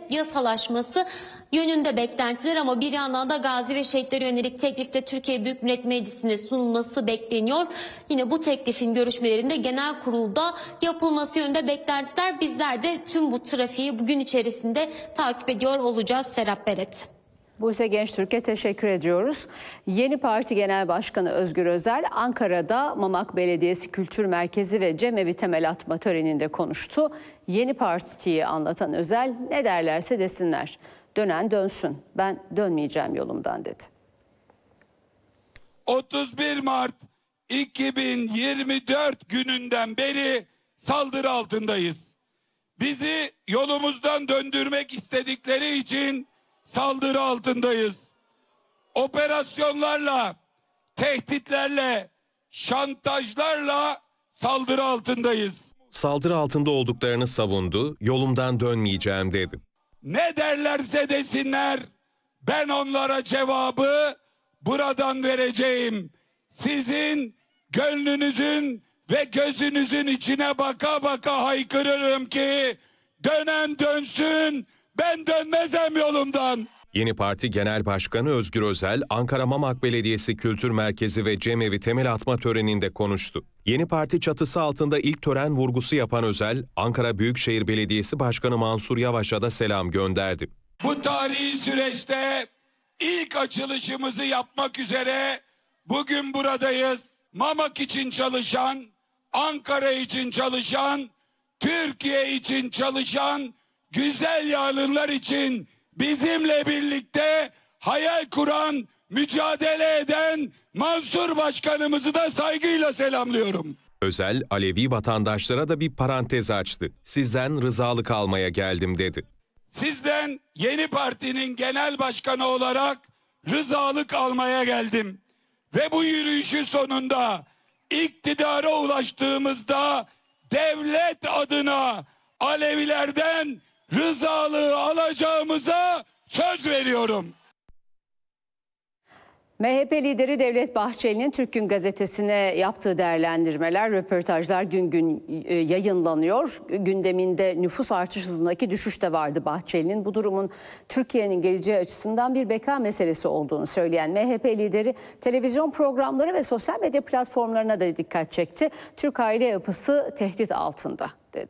yasalaşması yönünde beklentiler, ama bir yandan da gazi ve şehitlere yönelik teklifte Türkiye Büyük Millet Meclisi'ne sunulması bekleniyor. Yine bu teklifin görüşmelerinde genel kurulda yapılması yönünde beklentiler. Bizler de tüm bu trafiği bugün içerisinde takip ediyor olacağız. Serap Beret. Buse Gençtürk'e teşekkür ediyoruz. Yeni Parti Genel Başkanı Özgür Özel, Ankara'da Mamak Belediyesi Kültür Merkezi ve Cemevi temel atma töreninde konuştu. Yeni partiyi anlatan Özel, ne derlerse desinler, dönen dönsün, ben dönmeyeceğim yolumdan dedi. 31 Mart 2024 gününden beri saldırı altındayız. Bizi yolumuzdan döndürmek istedikleri için saldırı altındayız. Operasyonlarla, tehditlerle, şantajlarla saldırı altındayız. Saldırı altında olduklarını savundu, yolumdan dönmeyeceğim dedi. Ne derlerse desinler, ben onlara cevabı buradan vereceğim. Sizin gönlünüzün ve gözünüzün içine baka baka haykırırım ki dönen dönsün, ben dönmezem yolumdan. Yeni Parti Genel Başkanı Özgür Özel, Ankara Mamak Belediyesi Kültür Merkezi ve Cemevi temel atma töreninde konuştu. Yeni Parti çatısı altında ilk tören vurgusu yapan Özel, Ankara Büyükşehir Belediyesi Başkanı Mansur Yavaş'a da selam gönderdi. Bu tarihi süreçte ilk açılışımızı yapmak üzere bugün buradayız. Mamak için çalışan, Ankara için çalışan, Türkiye için çalışan güzel yarınlar için bizimle birlikte hayal kuran, mücadele eden Mansur Başkanımızı da saygıyla selamlıyorum. Özel, Alevi vatandaşlara da bir parantez açtı. Sizden rızalık almaya geldim dedi. Sizden Yeni Parti'nin genel başkanı olarak rızalık almaya geldim. Ve bu yürüyüşü sonunda iktidara ulaştığımızda devlet adına Alevilerden rızalığı alacağımıza söz veriyorum. MHP lideri Devlet Bahçeli'nin Türk Gün Gazetesi'ne yaptığı değerlendirmeler, röportajlar gün gün yayınlanıyor. Gündeminde nüfus artış hızındaki düşüş de vardı Bahçeli'nin. Bu durumun Türkiye'nin geleceği açısından bir beka meselesi olduğunu söyleyen MHP lideri televizyon programları ve sosyal medya platformlarına da dikkat çekti. Türk aile yapısı tehdit altında dedi.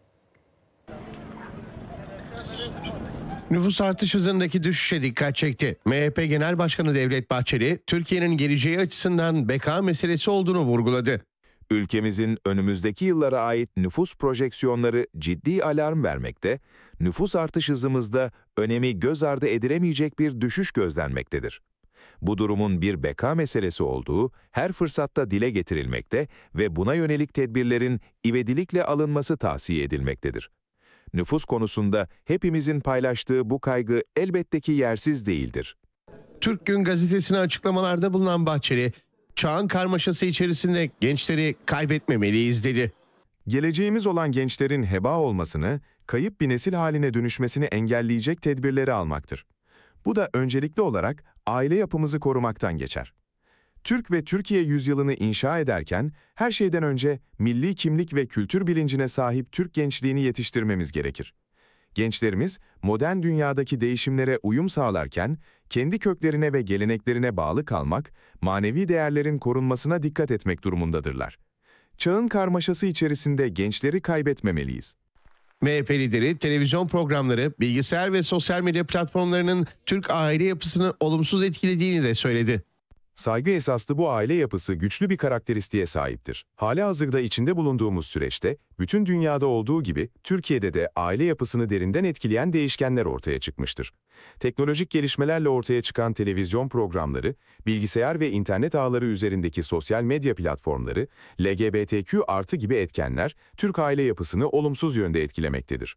Nüfus artış hızındaki düşüşe dikkat çekti. MHP Genel Başkanı Devlet Bahçeli, Türkiye'nin geleceği açısından beka meselesi olduğunu vurguladı. Ülkemizin önümüzdeki yıllara ait nüfus projeksiyonları ciddi alarm vermekte, nüfus artış hızımızda önemi göz ardı edilemeyecek bir düşüş gözlenmektedir. Bu durumun bir beka meselesi olduğu her fırsatta dile getirilmekte ve buna yönelik tedbirlerin ivedilikle alınması tavsiye edilmektedir. Nüfus konusunda hepimizin paylaştığı bu kaygı elbette ki yersiz değildir. Türk Gün Gazetesi'ne açıklamalarda bulunan Bahçeli, çağın karmaşası içerisinde gençleri kaybetmemeliyiz dedi. Geleceğimiz olan gençlerin heba olmasını, kayıp bir nesil haline dönüşmesini engelleyecek tedbirleri almaktır. Bu da öncelikli olarak aile yapımızı korumaktan geçer. Türk ve Türkiye yüzyılını inşa ederken her şeyden önce milli kimlik ve kültür bilincine sahip Türk gençliğini yetiştirmemiz gerekir. Gençlerimiz modern dünyadaki değişimlere uyum sağlarken kendi köklerine ve geleneklerine bağlı kalmak, manevi değerlerin korunmasına dikkat etmek durumundadırlar. Çağın karmaşası içerisinde gençleri kaybetmemeliyiz. MHP lideri televizyon programları, bilgisayar ve sosyal medya platformlarının Türk aile yapısını olumsuz etkilediğini de söyledi. Saygı esaslı bu aile yapısı güçlü bir karakteristiğe sahiptir. Halihazırda içinde bulunduğumuz süreçte, bütün dünyada olduğu gibi Türkiye'de de aile yapısını derinden etkileyen değişkenler ortaya çıkmıştır. Teknolojik gelişmelerle ortaya çıkan televizyon programları, bilgisayar ve internet ağları üzerindeki sosyal medya platformları, LGBTQ+ gibi etkenler, Türk aile yapısını olumsuz yönde etkilemektedir.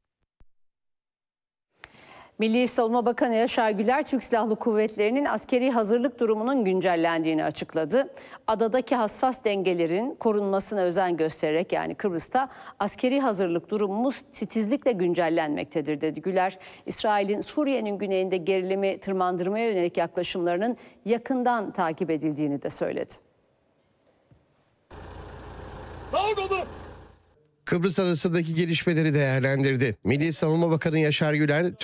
Milli Savunma Bakanı Yaşar Güler, Türk Silahlı Kuvvetleri'nin askeri hazırlık durumunun güncellendiğini açıkladı. Adadaki hassas dengelerin korunmasına özen göstererek, yani Kıbrıs'ta askeri hazırlık durumumuz titizlikle güncellenmektedir dedi Güler. İsrail'in Suriye'nin güneyinde gerilimi tırmandırmaya yönelik yaklaşımlarının yakından takip edildiğini de söyledi. Kıbrıs Adası'ndaki gelişmeleri değerlendirdi. Milli Savunma Bakanı Yaşar Güler,